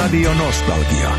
Radio Nostalgia.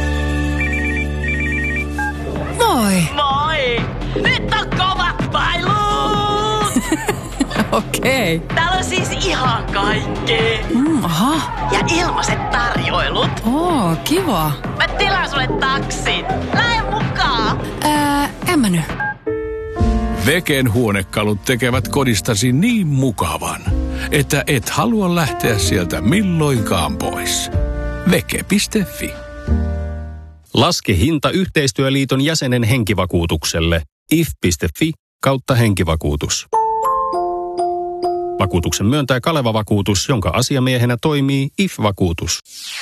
Moi! Moi! Nyt on kovat pailut! Okei. Täällä on siis ihan kaikki. Aha. Ja ilmaiset tarjoilut. Oo, kiva. Mä tilaan sulle taksin. Lähde mukaan. En mä nyt. Veken huonekalut tekevät kodistasi niin mukavan, että et halua lähteä sieltä milloinkaan pois. Veke.fi. Laske hinta Yhteistyöliiton jäsenen henkivakuutukselle. if.fi/henkivakuutus. Vakuutuksen myöntää Kaleva Vakuutus, jonka asiamiehenä toimii IF-vakuutus.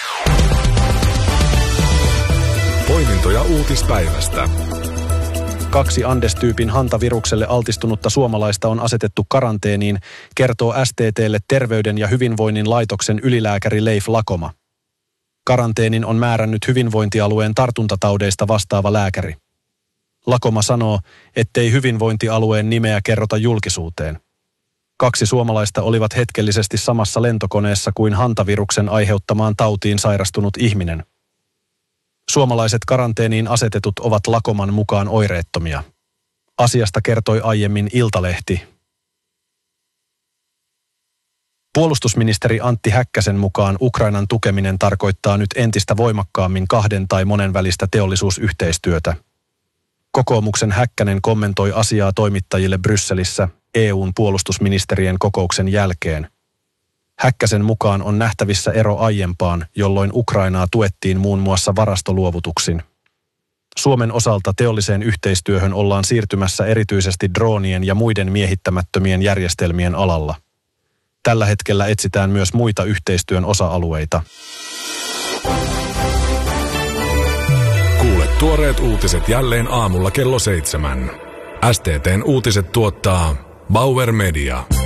Poimintoja uutispäivästä. 2 Andes-tyypin hantavirukselle altistunutta suomalaista on asetettu karanteeniin, kertoo STT:lle Terveyden ja hyvinvoinnin laitoksen ylilääkäri Leif Lakoma. Karanteenin on määrännyt hyvinvointialueen tartuntataudeista vastaava lääkäri. Lakoma sanoo, ettei hyvinvointialueen nimeä kerrota julkisuuteen. 2 suomalaista olivat hetkellisesti samassa lentokoneessa kuin hantaviruksen aiheuttamaan tautiin sairastunut ihminen. Suomalaiset karanteeniin asetetut ovat Lakoman mukaan oireettomia. Asiasta kertoi aiemmin Iltalehti. Puolustusministeri Antti Häkkäsen mukaan Ukrainan tukeminen tarkoittaa nyt entistä voimakkaammin 2 tai monenvälistä teollisuusyhteistyötä. Kokoomuksen Häkkänen kommentoi asiaa toimittajille Brysselissä EU:n puolustusministerien kokouksen jälkeen. Häkkäsen mukaan on nähtävissä ero aiempaan, jolloin Ukrainaa tuettiin muun muassa varastoluovutuksin. Suomen osalta teolliseen yhteistyöhön ollaan siirtymässä erityisesti droonien ja muiden miehittämättömien järjestelmien alalla. Tällä hetkellä etsitään myös muita yhteistyön osa-alueita. Kuule tuoreet uutiset jälleen aamulla kello 7. STT:n uutiset tuottaa Bauer Media.